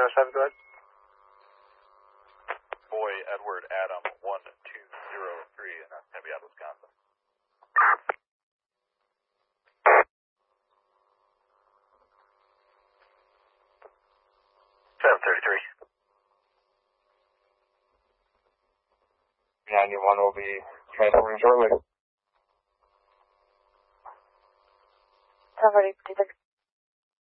7, go ahead. Boy, Edward, Adam, 1203, and that's going to be out of Wisconsin. $91 will be transporting shortly. 736.